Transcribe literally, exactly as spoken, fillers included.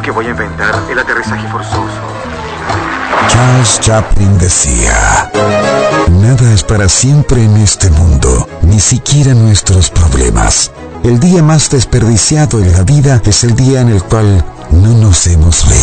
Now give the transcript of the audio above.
que voy a inventar el aterrizaje forzoso. Charles Chaplin decía: nada es para siempre en este mundo, ni siquiera nuestros problemas. El día más desperdiciado en la vida es el día en el cual no nos hemos reído.